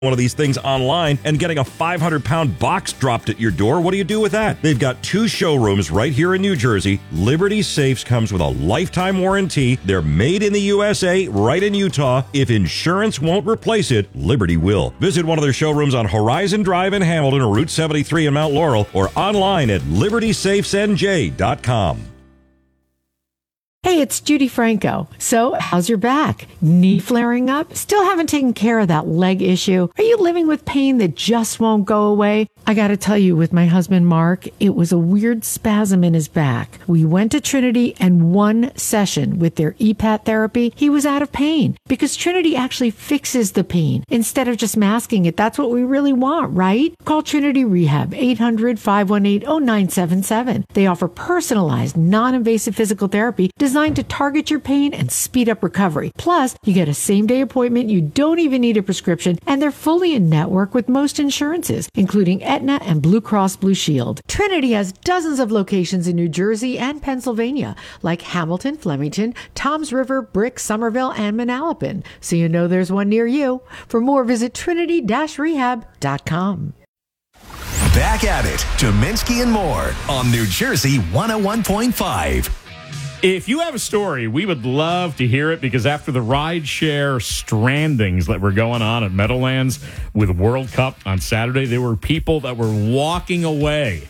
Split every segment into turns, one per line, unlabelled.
one of these things online and getting a 500-pound box dropped at your door? What do you do with that? They've got 2 showrooms right here in New Jersey. Liberty Safes comes with a lifetime warranty. They're made in the USA, right in Utah. If insurance won't replace it, Liberty will. Visit one of their showrooms on Horizon Drive in Hamilton or Route 73 in Mount Laurel, or online at libertysafesnj.com.
Hey, it's Judy Franco. So, how's your back? Knee flaring up? Still haven't taken care of that leg issue? Are you living with pain that just won't go away? I gotta tell you, with my husband Mark, it was a weird spasm in his back. We went to Trinity, and 1 session with their EPAT therapy, he was out of pain. Because Trinity actually fixes the pain instead of just masking it. That's what we really want, right? Call Trinity Rehab, 800-518-0977. They offer personalized, non-invasive physical therapy designed to target your pain and speed up recovery. Plus, you get a same-day appointment, you don't even need a prescription, and they're fully in network with most insurances, including Aetna and Blue Cross Blue Shield. Trinity has dozens of locations in New Jersey and Pennsylvania, like Hamilton, Flemington, Toms River, Brick, Somerville, and Manalapan. So you know there's one near you. For more, visit trinity-rehab.com.
Back at it, Dominski and more on New Jersey 101.5.
If you have a story, we would love to hear it, because after the rideshare strandings that were going on at Meadowlands with World Cup on Saturday, there were people that were walking away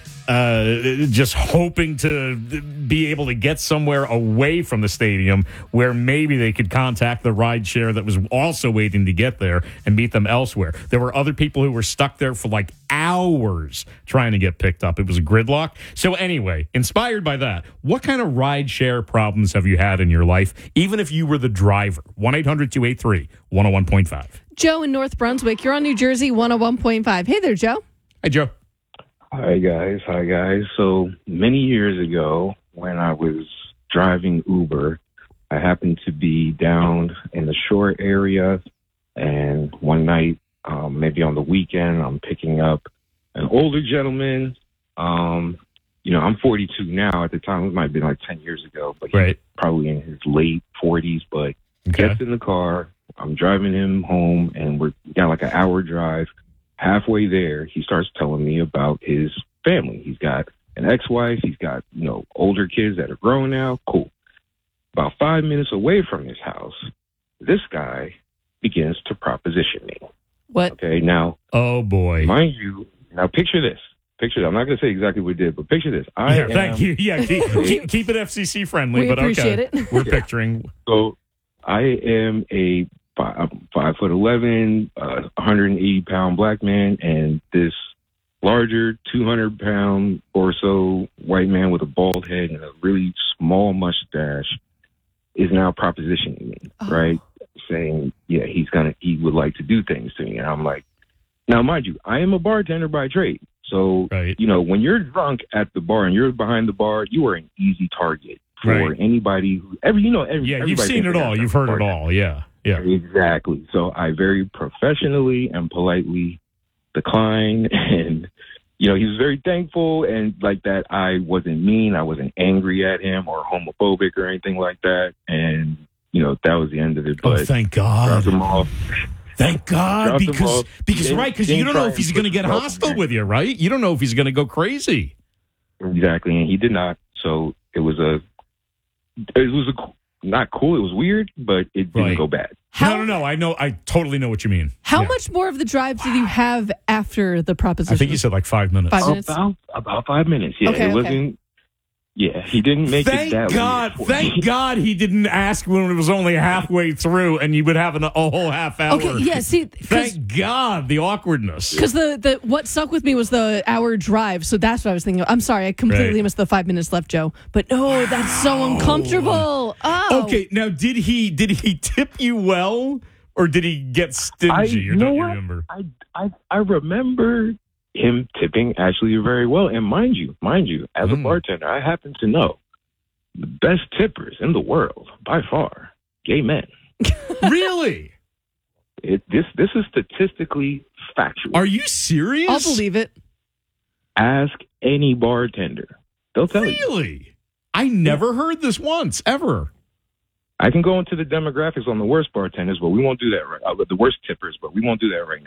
just hoping to be able to get somewhere away from the stadium where maybe they could contact the rideshare that was also waiting to get there and meet them elsewhere. There were other people who were stuck there for like hours trying to get picked up. It was a gridlock. So anyway, inspired by that, what kind of rideshare problems have you had in your life, even if you were the driver? 1-800-283-101.5.
Joe in North Brunswick, you're on New Jersey 101.5. Hey there, Joe.
Hi, Joe.
Hi, guys. So many years ago, when I was driving Uber, I happened to be down in the shore area, and one night, maybe on the weekend, I'm picking up an older gentleman. I'm 42 now. At the time, it might have been like 10 years ago, but he's probably in his late 40s, but gets in the car. I'm driving him home, and we got like an hour drive. Halfway there, he starts telling me about his family. He's got an ex-wife. He's got, older kids that are grown now. Cool. About 5 minutes away from his house, this guy begins to proposition me.
What?
Okay, now.
Oh, boy.
Mind you, now picture this. I'm not going to say exactly what he did, but picture this.
Thank you. Yeah, keep it FCC friendly, but
appreciate
okay.
It.
We're picturing.
So I am I'm 5'11", 180-pound black man, and this larger 200-pound or so white man with a bald head and a really small mustache is now propositioning me, right? Saying, yeah, he would like to do things to me. And I'm like, now, mind you, I am a bartender by trade. So, when you're drunk at the bar and you're behind the bar, you are an easy target for anybody who
you've seen it all. You've heard it all. Yeah. Yeah,
exactly. So I very professionally and politely declined, and he was very thankful, and like that I wasn't mean, I wasn't angry at him or homophobic or anything like that, and that was the end of it. But
thank God.
Dropped him off.
Thank God, because you don't know if he's going to get hostile with you, right? You don't know if he's going to go crazy.
Exactly, and he did not. So it was not cool. It was weird, but it didn't go bad.
No. I totally know what you mean.
How much more of the drive did you have after the proposition?
I think you said like 5 minutes.
5 minutes?
About 5 minutes. Yeah,
okay,
it wasn't. Yeah, he didn't make it that way.
Thank God he didn't ask when it was only halfway through and you would have a whole half hour.
Okay, yeah, see.
Thank God, the awkwardness.
Because the what stuck with me was the hour drive, so that's what I was thinking. I'm sorry, I completely missed the 5 minutes left, Joe. But no, that's so uncomfortable. Oh.
Okay, now did he tip you well, or did he get stingy? Don't you remember?
I remember him tipping actually very well. And mind you, as a bartender, I happen to know the best tippers in the world, by far, gay men.
Really?
This is statistically factual.
Are you serious?
I'll believe it.
Ask any bartender. They'll tell you.
Really? I never heard this once, ever.
I can go into the demographics on the worst bartenders, but we won't do that right. The worst tippers, but we won't do that right